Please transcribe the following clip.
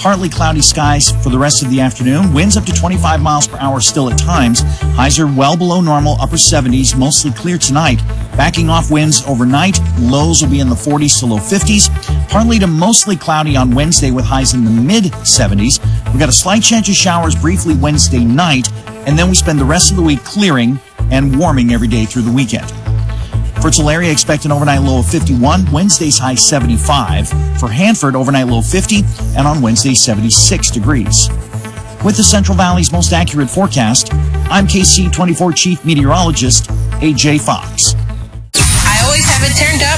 Partly cloudy skies for the rest of the afternoon. Winds up to 25 miles per hour still at times. Highs are well below normal, upper 70s, mostly clear tonight. Backing off winds overnight. Lows will be in the 40s to low 50s. Partly to mostly cloudy on Wednesday with highs in the mid-70s. We've got a slight chance of showers briefly Wednesday night, and then we spend the rest of the week clearing and warming every day through the weekend. For Tulare, expect an overnight low of 51, Wednesday's high 75. For Hanford, overnight low 50, and on Wednesday, 76 degrees. With the Central Valley's most accurate forecast, I'm KC24 Chief Meteorologist A.J. Fox. I always have it turned up.